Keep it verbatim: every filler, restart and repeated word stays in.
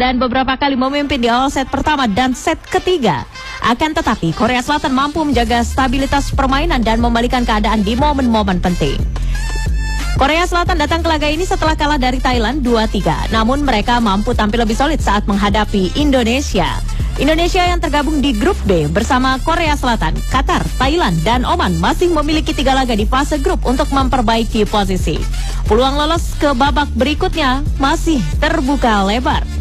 dan beberapa kali memimpin di awal set pertama dan set ketiga. Akan tetapi, Korea Selatan mampu menjaga stabilitas permainan dan membalikan keadaan di momen-momen penting. Korea Selatan datang ke laga ini setelah kalah dari Thailand dua tiga. Namun mereka mampu tampil lebih solid saat menghadapi Indonesia. Indonesia yang tergabung di grup B bersama Korea Selatan, Qatar, Thailand, dan Oman masih memiliki tiga laga di fase grup untuk memperbaiki posisi. Peluang lolos ke babak berikutnya masih terbuka lebar.